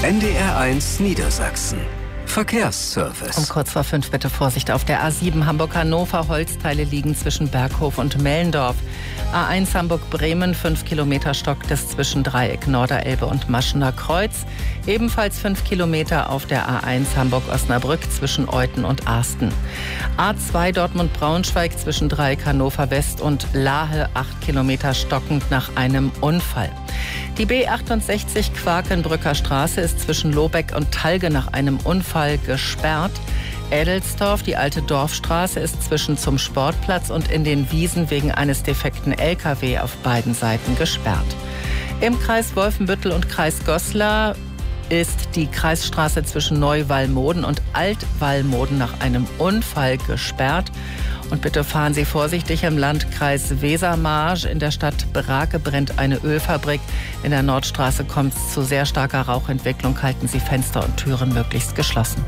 NDR1 Niedersachsen. Verkehrsservice. Um kurz vor 5 bitte Vorsicht auf der A7 Hamburg-Hannover. Holzteile liegen zwischen Berghof und Mellendorf. A1 Hamburg-Bremen, 5 Kilometer stockt es zwischen Dreieck Norderelbe und Maschener Kreuz. Ebenfalls 5 Kilometer auf der A1 Hamburg-Osnabrück zwischen Euthen und Arsten. A2 Dortmund-Braunschweig zwischen Dreieck Hannover West und Lahe, 8 Kilometer stockend nach einem Unfall. Die B68 Quakenbrücker Straße ist zwischen Lobeck und Talge nach einem Unfall gesperrt. Edelsdorf, die alte Dorfstraße, ist zwischen zum Sportplatz und in den Wiesen wegen eines defekten LKW auf beiden Seiten gesperrt. Im Kreis Wolfenbüttel und Kreis Goslar ist die Kreisstraße zwischen Neuwallmoden und Altwallmoden nach einem Unfall gesperrt. Und bitte fahren Sie vorsichtig im Landkreis Wesermarsch. In der Stadt Brake brennt eine Ölfabrik. In der Nordstraße kommt es zu sehr starker Rauchentwicklung. Halten Sie Fenster und Türen möglichst geschlossen.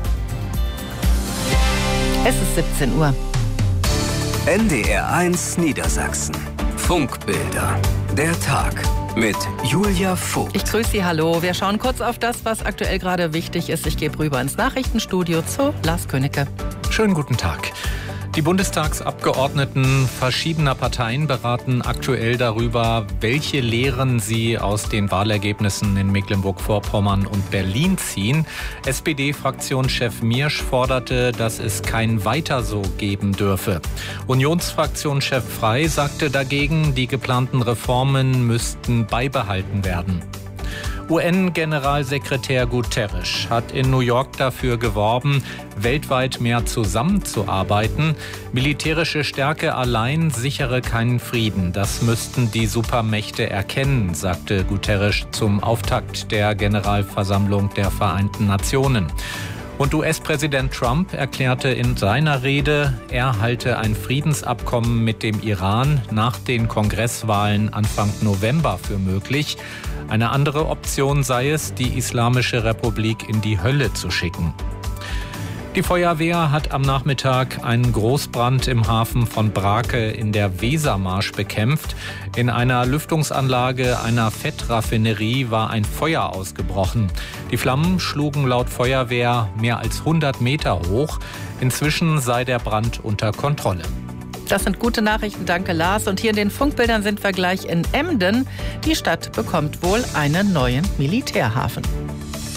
Es ist 17 Uhr. NDR1 Niedersachsen. Funkbilder. Der Tag mit Julia Vogt. Ich grüße Sie, hallo. Wir schauen kurz auf das, was aktuell gerade wichtig ist. Ich gebe rüber ins Nachrichtenstudio zu Lars Königke. Schönen guten Tag. Die Bundestagsabgeordneten verschiedener Parteien beraten aktuell darüber, welche Lehren sie aus den Wahlergebnissen in Mecklenburg-Vorpommern und Berlin ziehen. SPD-Fraktionschef Miersch forderte, dass es kein Weiter so geben dürfe. Unionsfraktionschef Frey sagte dagegen, die geplanten Reformen müssten beibehalten werden. UN-Generalsekretär Guterres hat in New York dafür geworben, weltweit mehr zusammenzuarbeiten. Militärische Stärke allein sichere keinen Frieden. Das müssten die Supermächte erkennen, sagte Guterres zum Auftakt der Generalversammlung der Vereinten Nationen. Und US-Präsident Trump erklärte in seiner Rede, er halte ein Friedensabkommen mit dem Iran nach den Kongresswahlen Anfang November für möglich. Eine andere Option sei es, die Islamische Republik in die Hölle zu schicken. Die Feuerwehr hat am Nachmittag einen Großbrand im Hafen von Brake in der Wesermarsch bekämpft. In einer Lüftungsanlage einer Fettraffinerie war ein Feuer ausgebrochen. Die Flammen schlugen laut Feuerwehr mehr als 100 Meter hoch. Inzwischen sei der Brand unter Kontrolle. Das sind gute Nachrichten, danke Lars. Und hier in den Funkbildern sind wir gleich in Emden. Die Stadt bekommt wohl einen neuen Militärhafen.